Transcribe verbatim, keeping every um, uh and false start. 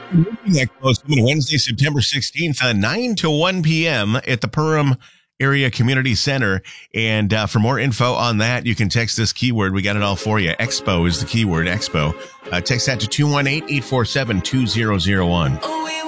Expo coming Wednesday, September sixteenth, uh, nine to one p.m. at the Perham Area Community Center. And uh, for more info on that, you can text this keyword. We got it all for you. Expo is the keyword, Expo. Uh, text that to two one eight, eight four seven, two zero zero one.